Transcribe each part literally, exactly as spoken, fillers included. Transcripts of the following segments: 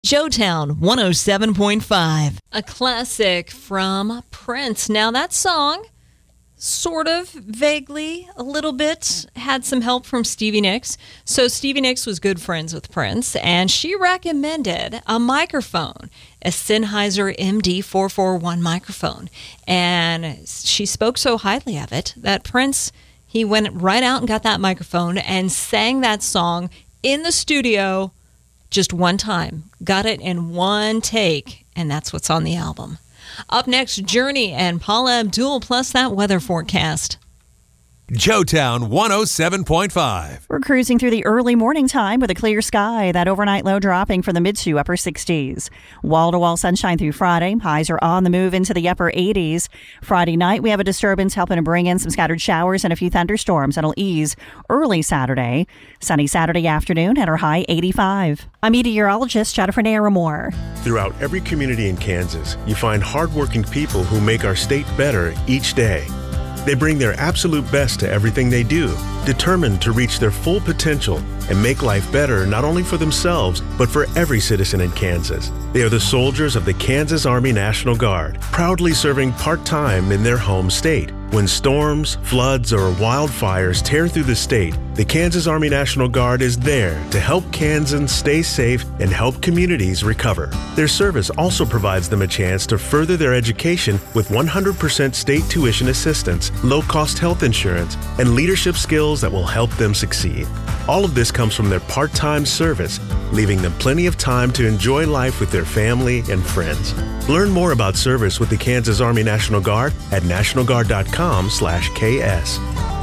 Joetown one oh seven point five. A classic from Prince. Now that song, sort of, vaguely, a little bit, had some help from Stevie Nicks. So Stevie Nicks was good friends with Prince, and she recommended a microphone, a Sennheiser M D four forty-one microphone. And she spoke so highly of it that Prince, he went right out and got that microphone and sang that song in the studio just one time. Got it in one take, and that's what's on the album. Up next, Journey and Paula Abdul, plus that weather forecast. Joetown one oh seven point five. We're cruising through the early morning time with a clear sky. That overnight low dropping from the mid to upper sixties. Wall-to-wall sunshine through Friday. Highs are on the move into the upper eighties. Friday night, we have a disturbance helping to bring in some scattered showers and a few thunderstorms that'll ease early Saturday. Sunny Saturday afternoon at our high eighty-five. I'm meteorologist Jennifer Naramore. Throughout every community in Kansas, you find hardworking people who make our state better each day. They bring their absolute best to everything they do, determined to reach their full potential and make life better not only for themselves, but for every citizen in Kansas. They are the soldiers of the Kansas Army National Guard, proudly serving part-time in their home state. When storms, floods, or wildfires tear through the state, the Kansas Army National Guard is there to help Kansans stay safe and help communities recover. Their service also provides them a chance to further their education with one hundred percent state tuition assistance, low-cost health insurance, and leadership skills that will help them succeed. All of this comes from their part-time service, leaving them plenty of time to enjoy life with their family and friends. Learn more about service with the Kansas Army National Guard at national guard dot com slash K S.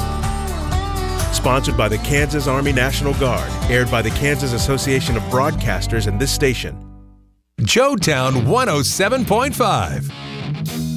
Sponsored by the Kansas Army National Guard, aired by the Kansas Association of Broadcasters and this station. Joetown one oh seven point five.